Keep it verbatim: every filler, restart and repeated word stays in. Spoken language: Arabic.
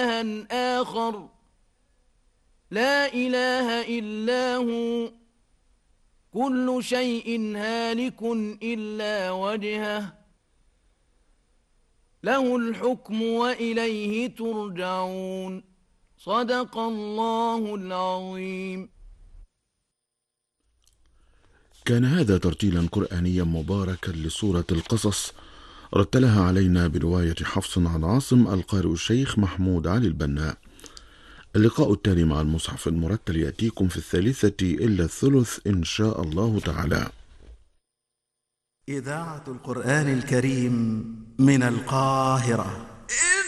إلها آخر لا إله إلا هو كل شيء هالك إلا وجهه له الحكم وإليه ترجعون. صدق الله العظيم. كان هذا ترتيلا قرآنيا مباركا لسورة القصص، رتلها علينا برواية حفص عن عاصم القارئ الشيخ محمود علي البناء. اللقاء التالي مع المصحف المرتل يأتيكم في الثالثة إلا الثلث إن شاء الله تعالى. إذاعة القرآن الكريم من القاهرة.